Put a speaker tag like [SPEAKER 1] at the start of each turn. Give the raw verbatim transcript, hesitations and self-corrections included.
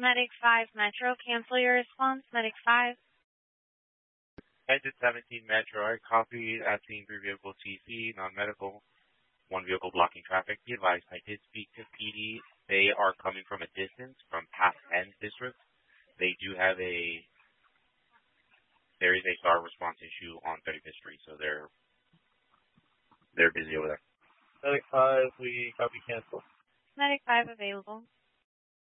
[SPEAKER 1] Medic five Metro, cancel your response. Medic five.
[SPEAKER 2] Exit seventeen Metro, I copy at scene three vehicle T C, non-medical, one vehicle blocking traffic. Be advised, I did speak to P D. They are coming from a distance from past N district. They do have a, there is a star response issue on thirty-fifth Street, so they're, they're busy over there.
[SPEAKER 3] Medic five, we copy cancel.
[SPEAKER 1] Medic five available.